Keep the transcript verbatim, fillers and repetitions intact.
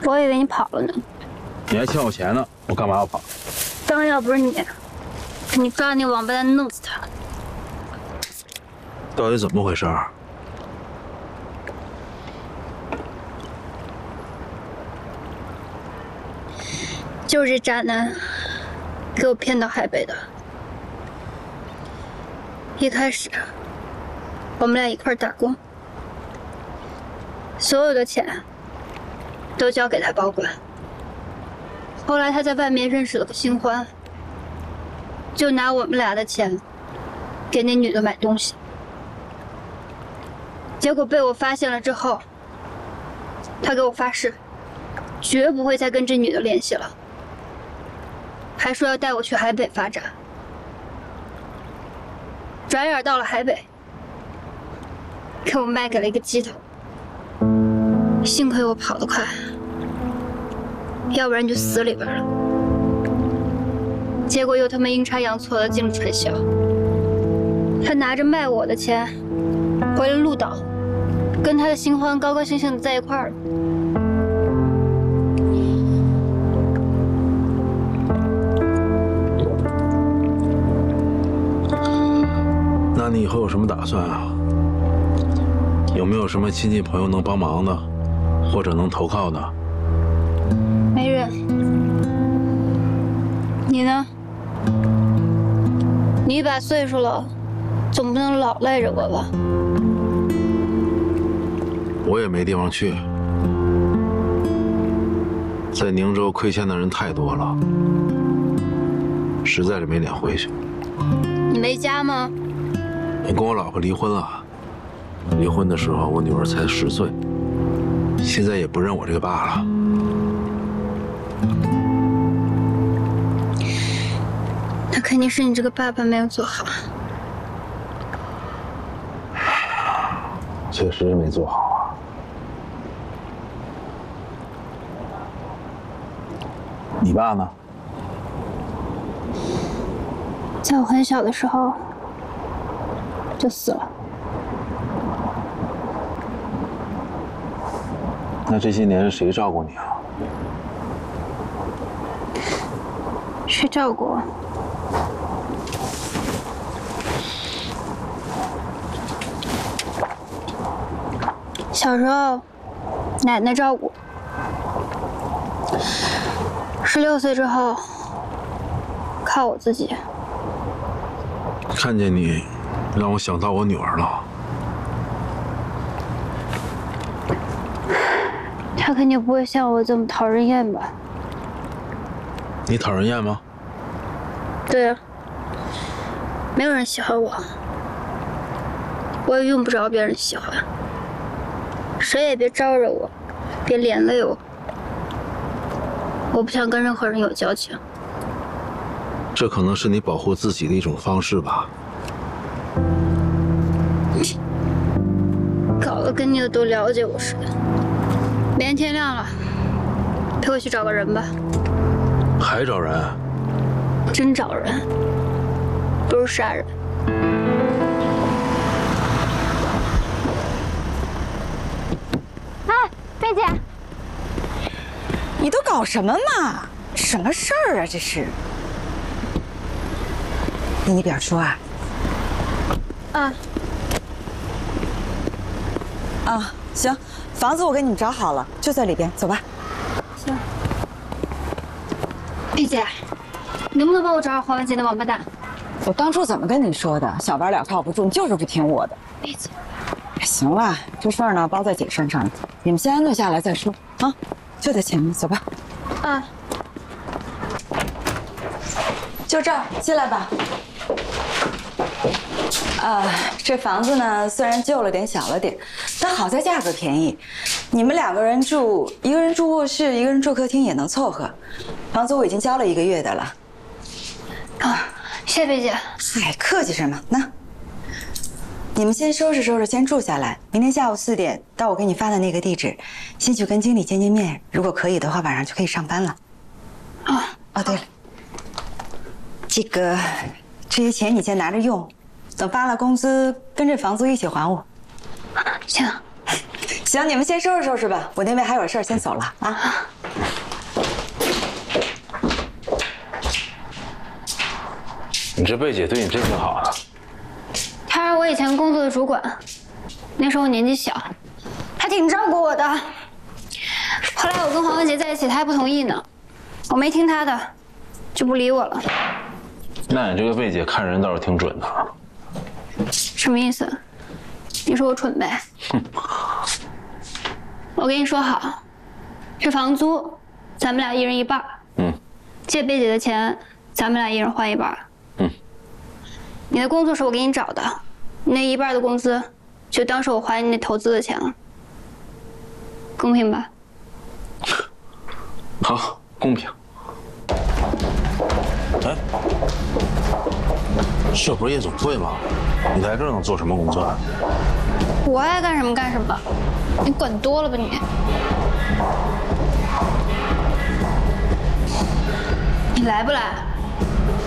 我以为你跑了呢。 你还欠我钱呢，我干嘛要跑？ 当然要不是你，你抓那王八蛋弄死他。 到底怎么回事？ 就是这渣男给我骗到海北的。一开始我们俩一块打工，所有的钱都交给他保管。后来他在外面认识了个新欢，就拿我们俩的钱给那女的买东西。结果被我发现了之后，他给我发誓，绝不会再跟这女的联系了，还说要带我去海北发展。转眼到了海北，给我卖给了一个鸡头。幸亏我跑得快，要不然就死里边了。结果又他妈阴差阳错的进了传销。他拿着卖我的钱回了鹿岛，跟他的新欢高高兴兴的在一块儿了。 那你以后有什么打算啊？有没有什么亲戚朋友能帮忙的，或者能投靠的？ 没人。你呢？你一把岁数了，总不能老赖着我吧？ 我也没地方去，在宁州亏欠的人太多了，实在是没脸回去。 你没家吗？ 我跟我老婆离婚了，离婚的时候我女儿才十岁，现在也不认我这个爸了。 那肯定是你这个爸爸没有做好。 确实没做好啊。你爸呢？ 在我很小的时候就死了。 那这些年是谁照顾你啊？ 谁照顾我？小时候，奶奶照顾。十六岁之后，靠我自己。 看见你，让我想到我女儿了。 她肯定不会像我这么讨人厌吧？ 你讨人厌吗？ 对啊，没有人喜欢我，我也用不着别人喜欢。谁也别招惹我，别连累我。我不想跟任何人有交情。 这可能是你保护自己的一种方式吧。 搞得跟你有多了解我似的。明天天亮了，陪我去找个人吧。 还找人？ 真找人，不是杀人。 哎，贝姐，你都搞什么嘛？什么事儿啊？这是？跟你表叔啊？ 啊。 啊，行，房子我给你们找好了，就在里边，走吧。 行。贝姐，你能不能帮我找找黄文杰的王八蛋？ 我当初怎么跟你说的？小白脸靠不住，你就是不听我的。 贝姐， 行了，这事儿呢包在姐身上，你们先安顿下来再说啊。就在前面，走吧。 啊。 就这儿，进来吧。啊，这房子呢虽然旧了点、小了点，但好在价格便宜。你们两个人住，一个人住卧室，一个人住客厅也能凑合。房租我已经交了一个月的了。 啊，谢谢贝姐。 嗨，客气什么？那你们先收拾收拾，先住下来。明天下午四点到我给你发的那个地址，先去跟经理见见面。如果可以的话，晚上就可以上班了。 啊， 哦，对了，这个这些钱你先拿着用，等发了工资跟这房租一起还我。 行。 行，你们先收拾收拾吧，我那边还有事儿，先走了啊。 你这贝姐对你真挺好的。 她是我以前工作的主管，那时候我年纪小，还挺照顾我的。后来我跟黄文杰在一起，她还不同意呢，我没听她的，就不理我了。 那你这个贝姐看人倒是挺准的。 什么意思？你说我蠢呗？哼！我跟你说好，这房租咱们俩一人一半。嗯。借贝姐的钱，咱们俩一人还一半。嗯。你的工作是我给你找的，那一半的工资就当是我还你那投资的钱了，公平吧？ 好，公平。哎，这不是夜总会吗？你在这儿能做什么工作啊？ 我爱干什么干什么，你管多了吧你？你来不来？